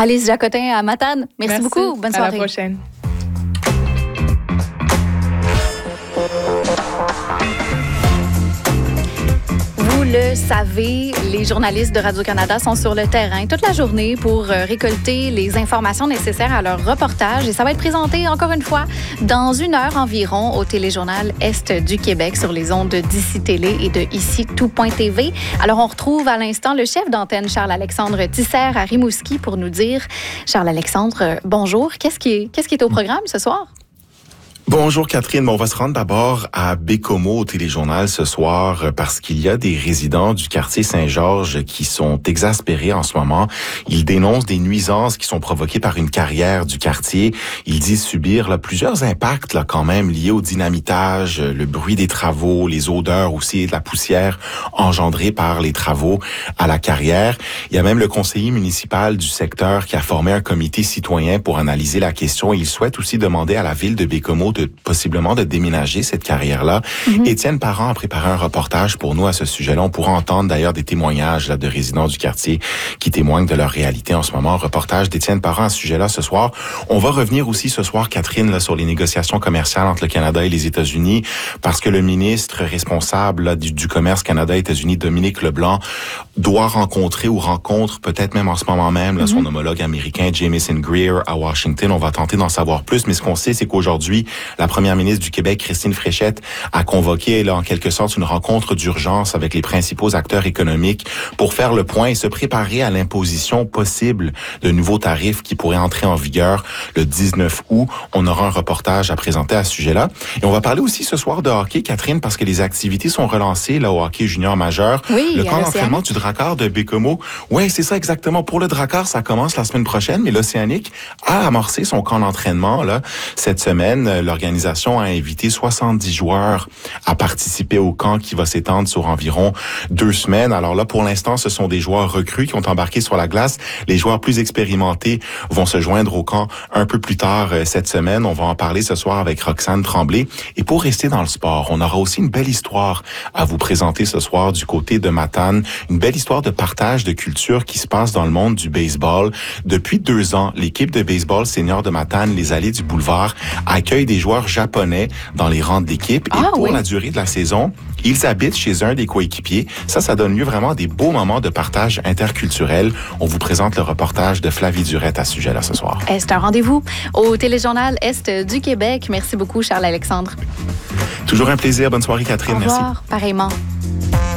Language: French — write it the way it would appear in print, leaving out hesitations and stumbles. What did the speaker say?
Alice Jacotin à Matane. Merci beaucoup. Bonne soirée. À la prochaine. Vous le savez, les journalistes de Radio-Canada sont sur le terrain toute la journée pour récolter les informations nécessaires à leur reportage. Et ça va être présenté, encore une fois, dans 1 heure environ au Téléjournal Est du Québec sur les ondes d'Ici Télé et de Ici Tout.tv. Alors, on retrouve à l'instant le chef d'antenne, Charles-Alexandre Tisser, à Rimouski pour nous dire, Charles-Alexandre, bonjour. Qu'est-ce qui est au programme ce soir? Bonjour Catherine, on va se rendre d'abord à Bécomo au Téléjournal ce soir parce qu'il y a des résidents du quartier Saint-Georges qui sont exaspérés en ce moment. Ils dénoncent des nuisances qui sont provoquées par une carrière du quartier. Ils disent subir plusieurs impacts quand même liés au dynamitage, le bruit des travaux, les odeurs aussi et de la poussière engendrée par les travaux à la carrière. Il y a même le conseiller municipal du secteur qui a formé un comité citoyen pour analyser la question. Il souhaite aussi demander à la ville de Bécomo possiblement de déménager cette carrière-là. Étienne Parent a préparé un reportage pour nous à ce sujet-là. On pourra entendre d'ailleurs des témoignages de résidents du quartier qui témoignent de leur réalité en ce moment. Reportage d'Étienne Parent à ce sujet-là ce soir. On va revenir aussi ce soir, Catherine, sur les négociations commerciales entre le Canada et les États-Unis parce que le ministre responsable du commerce Canada-États-Unis, Dominique Leblanc, doit rencontrer ou rencontre peut-être même en ce moment même son homologue américain, Jamieson Greer, à Washington. On va tenter d'en savoir plus, mais ce qu'on sait, c'est qu'aujourd'hui, la première ministre du Québec, Christine Fréchette, a convoqué en quelque sorte une rencontre d'urgence avec les principaux acteurs économiques pour faire le point et se préparer à l'imposition possible de nouveaux tarifs qui pourraient entrer en vigueur le 19 août. On aura un reportage à présenter à ce sujet-là. Et on va parler aussi ce soir de hockey, Catherine, parce que les activités sont relancées là, au hockey junior majeur. Oui, le camp d'entraînement du Drakkar de Bécomo. Oui, c'est ça exactement. Pour le Drakkar, ça commence la semaine prochaine, mais l'Océanique a amorcé son camp d'entraînement là cette semaine. L'organisation a invité 70 joueurs à participer au camp qui va s'étendre sur environ 2 semaines. Alors là, pour l'instant, ce sont des joueurs recrues qui ont embarqué sur la glace. Les joueurs plus expérimentés vont se joindre au camp un peu plus tard cette semaine. On va en parler ce soir avec Roxane Tremblay. Et pour rester dans le sport, on aura aussi une belle histoire à vous présenter ce soir du côté de Matane. Une belle histoire de partage de culture qui se passe dans le monde du baseball. Depuis 2 ans, l'équipe de baseball senior de Matane, les Allées du Boulevard, accueille des joueurs japonais dans les rangs de l'équipe. Et pour la durée de la saison, ils habitent chez un des coéquipiers. Ça donne lieu vraiment à des beaux moments de partage interculturel. On vous présente le reportage de Flavie Durette à ce sujet-là ce soir. C'est un rendez-vous au Téléjournal Est du Québec. Merci beaucoup, Charles-Alexandre. Toujours un plaisir. Bonne soirée, Catherine. Au revoir. Merci. Pareillement.